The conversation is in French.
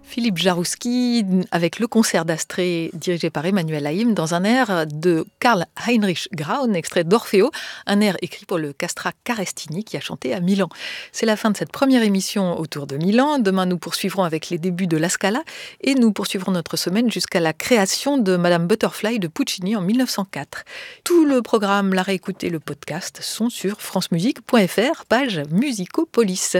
Philippe Jarouski avec le concert d'Astrée dirigé par Emmanuel Haïm dans un air de Karl Heinrich Graun, extrait d'Orfeo, un air écrit pour le castrat Carestini qui a chanté à Milan. C'est la fin de cette première émission autour de Milan. Demain, nous poursuivrons avec les débuts de la Scala et nous poursuivrons notre semaine jusqu'à la création de Madame Butterfly de Puccini en 1904. Tout le programme, la réécoute et le podcast sont sur francemusique.fr, page Musicopolis.